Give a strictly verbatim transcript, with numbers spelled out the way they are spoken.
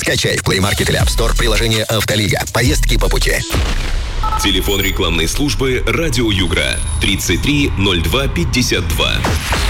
Скачай в Play Market или App Store приложение «Автолига». Поездки по пути. Телефон рекламной службы «Радио Югра» тридцать три ноль два пятьдесят два.